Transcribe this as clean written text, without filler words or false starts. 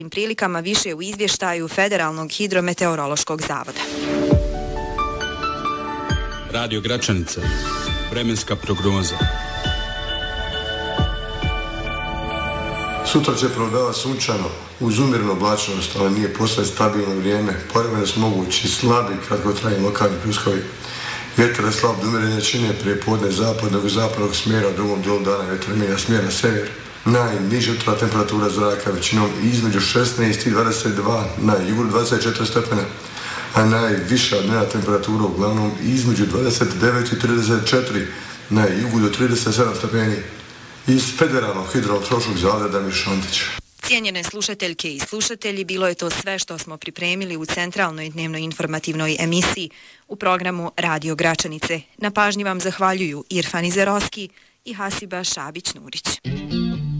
prilikama više u izvještaju Federalnog hidrometeorološkog zavoda. Radio Gračanica. Vremenska prognoza. Sutra će prevladavati sunčano, uz umjerenu oblačnost, ali nije posve stabilno vrijeme. Povremeno su mogući slabi kratkotrajni lokalni pljuskovi. Vjetar je slab do umjerene jačine prije podne zapadnog i zapadnog smjera, u drugom dijelu dana vjetar mijenja smjer na sjever. Najniža jutarnja temperatura zraka većinom između 16 i 22, na jugu 24 stepena, a najviša dnevna temperatura uglavnom između 29 i 34, na jugu do 37 stepeni. Iz Federalnog hidrometeorološkog zavoda Damir Šantić. Cijenjene slušateljke i slušatelji, bilo je to sve što smo pripremili u centralnoj dnevno informativnoj emisiji u programu Radio Gračanice. Na pažnji vam zahvaljuju Irfan Izerovski i Hasiba Šabić-Nurić.